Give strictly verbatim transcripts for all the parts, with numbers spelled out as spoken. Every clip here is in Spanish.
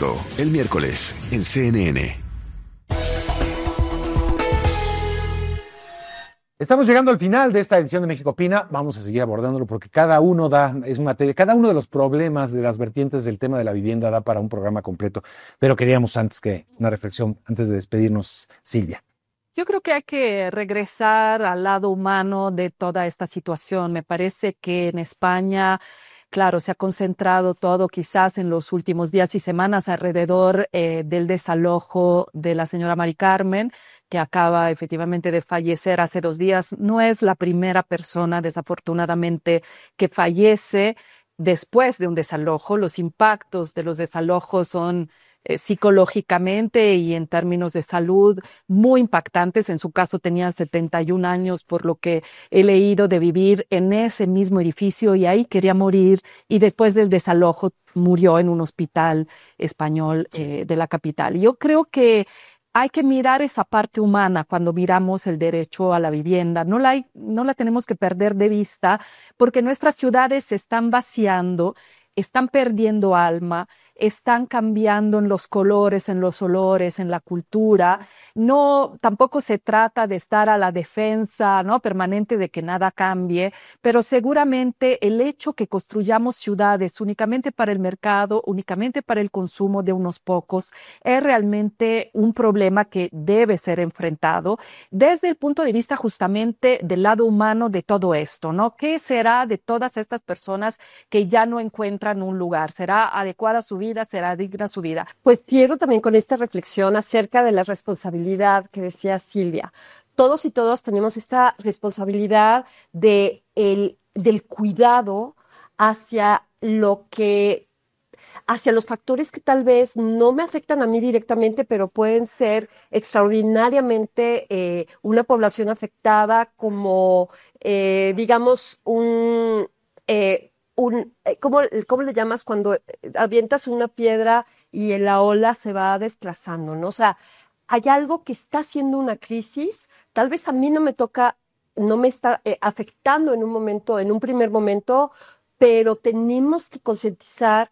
México, el miércoles en C N N. Estamos llegando al final de esta edición de México Opina. Vamos a seguir abordándolo porque cada uno da, es materia, cada uno de los problemas de las vertientes del tema de la vivienda da para un programa completo. Pero queríamos antes que una reflexión, antes de despedirnos, Silvia. Yo creo que hay que regresar al lado humano de toda esta situación. Me parece que en España, claro, se ha concentrado todo quizás en los últimos días y semanas alrededor eh, del desalojo de la señora Mari Carmen, que acaba efectivamente de fallecer hace dos días. No es la primera persona, desafortunadamente, que fallece después de un desalojo. Los impactos de los desalojos son eh, psicológicamente y en términos de salud muy impactantes. En su caso tenía setenta y un años, por lo que he leído, de vivir en ese mismo edificio y ahí quería morir, y después del desalojo murió en un hospital español eh, de la capital. Yo creo que hay que mirar esa parte humana cuando miramos el derecho a la vivienda. No la, hay, no la tenemos que perder de vista, porque nuestras ciudades se están vaciando, están perdiendo alma, están cambiando en los colores, en los olores, en la cultura. No, tampoco se trata de estar a la defensa, ¿no?, permanente de que nada cambie, pero seguramente el hecho que construyamos ciudades únicamente para el mercado, únicamente para el consumo de unos pocos, es realmente un problema que debe ser enfrentado desde el punto de vista justamente del lado humano de todo esto, ¿no? ¿Qué será de todas estas personas que ya no encuentran un lugar? ¿Será adecuada su vida? ¿Será digna su vida? Pues quiero también con esta reflexión acerca de la responsabilidad que decía Silvia. Todos y todas tenemos esta responsabilidad de el, del cuidado hacia lo que, hacia los factores que tal vez no me afectan a mí directamente, pero pueden ser extraordinariamente eh, una población afectada, como eh, digamos un... Eh, Un, ¿cómo, ¿Cómo le llamas cuando avientas una piedra y la ola se va desplazando, ¿no? O sea, hay algo que está haciendo una crisis, tal vez a mí no me toca, no me está eh, afectando en un momento, en un primer momento, pero tenemos que concientizar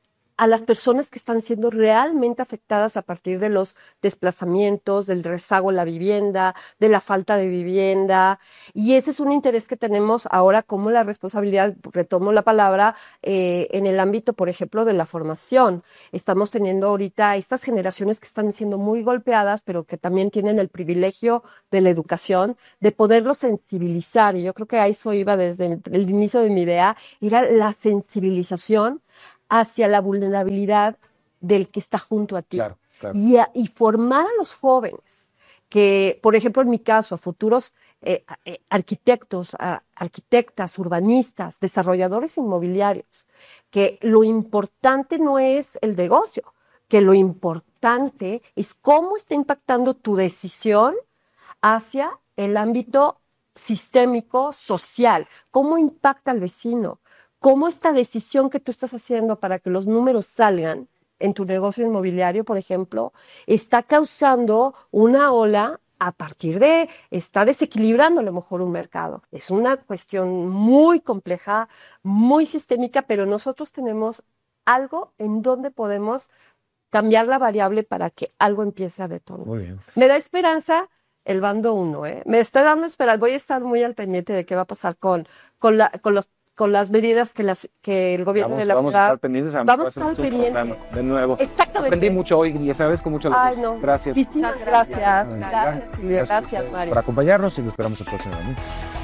a las personas que están siendo realmente afectadas a partir de los desplazamientos, del rezago en la vivienda, de la falta de vivienda. Y ese es un interés que tenemos ahora como la responsabilidad, retomo la palabra, eh, en el ámbito, por ejemplo, de la formación. Estamos teniendo ahorita estas generaciones que están siendo muy golpeadas, pero que también tienen el privilegio de la educación, de poderlos sensibilizar. Y yo creo que a eso iba desde el, el inicio de mi idea, era la sensibilización hacia la vulnerabilidad del que está junto a ti. Claro, claro. Y, a, y formar a los jóvenes, que, por ejemplo, en mi caso, a futuros eh, eh, arquitectos, a arquitectas, urbanistas, desarrolladores inmobiliarios, que lo importante no es el negocio, que lo importante es cómo está impactando tu decisión hacia el ámbito sistémico, social, cómo impacta al vecino, cómo esta decisión que tú estás haciendo para que los números salgan en tu negocio inmobiliario, por ejemplo, está causando una ola a partir de, está desequilibrando a lo mejor un mercado. Es una cuestión muy compleja, muy sistémica, pero nosotros tenemos algo en donde podemos cambiar la variable para que algo empiece a detonar. Muy bien. Me da esperanza el bando uno, ¿eh? Me está dando esperanza. Voy a estar muy al pendiente de qué va a pasar con, con, la, con los con las medidas que, las, que el gobierno vamos, de la vamos ciudad... a estar pendientes. A vamos a estar pendientes. De nuevo. Exactamente. Aprendí mucho hoy y les agradezco mucho a los Ay, dos. no. Gracias. Muchísimas gracias. Gracias. Gracias, Silvia. Gracias, Mario. Por acompañarnos y lo esperamos el próximo domingo.